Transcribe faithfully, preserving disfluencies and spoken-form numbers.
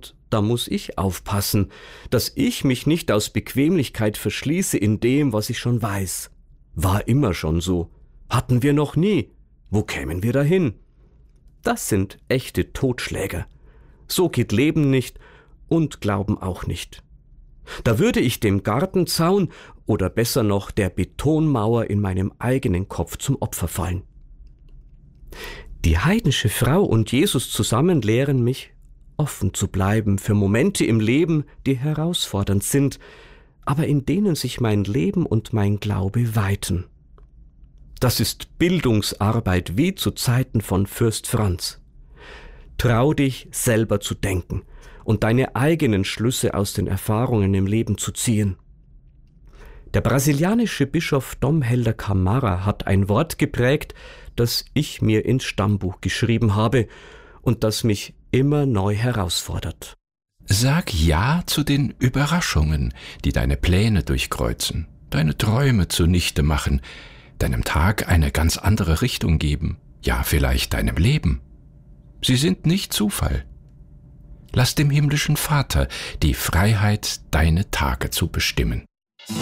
Und da muss ich aufpassen, dass ich mich nicht aus Bequemlichkeit verschließe in dem, was ich schon weiß. War immer schon so. Hatten wir noch nie. Wo kämen wir dahin? Das sind echte Totschläger. So geht Leben nicht und Glauben auch nicht. Da würde ich dem Gartenzaun oder besser noch der Betonmauer in meinem eigenen Kopf zum Opfer fallen. Die heidnische Frau und Jesus zusammen lehren mich, offen zu bleiben für Momente im Leben, die herausfordernd sind, aber in denen sich mein Leben und mein Glaube weiten. Das ist Bildungsarbeit wie zu Zeiten von Fürst Franz. Trau dich, selber zu denken und deine eigenen Schlüsse aus den Erfahrungen im Leben zu ziehen. Der brasilianische Bischof Dom Helder Camara hat ein Wort geprägt, das ich mir ins Stammbuch geschrieben habe und das mich immer neu herausfordert. Sag Ja zu den Überraschungen, die deine Pläne durchkreuzen, deine Träume zunichte machen, deinem Tag eine ganz andere Richtung geben, ja vielleicht deinem Leben. Sie sind nicht Zufall. Lass dem himmlischen Vater die Freiheit, deine Tage zu bestimmen.